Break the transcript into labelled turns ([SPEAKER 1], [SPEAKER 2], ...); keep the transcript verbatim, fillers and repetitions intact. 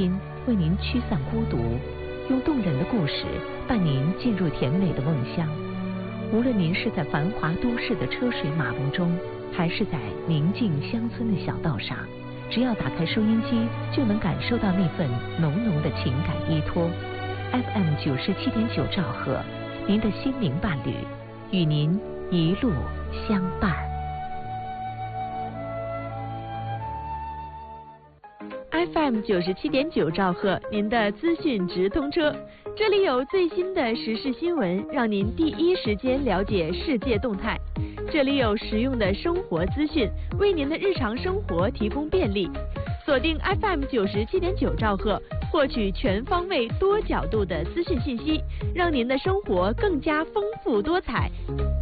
[SPEAKER 1] 音为您驱散孤独，用动人的故事伴您进入甜美的梦乡。无论您是在繁华都市的车水马龙中，还是在宁静乡村的小道上，只要打开收音机，就能感受到那份浓浓的情感依托。F M 九十七点九兆赫，您的心灵伴侣，与您一路相伴。F M 九十七点九兆赫，您的资讯直通车，这里有最新的时事新闻，让您第一时间了解世界动态。这里有实用的生活资讯，为您的日常生活提供便利。锁定 F M 九十七点九兆赫，获取全方位、多角度的资讯信息，让您的生活更加丰富多彩。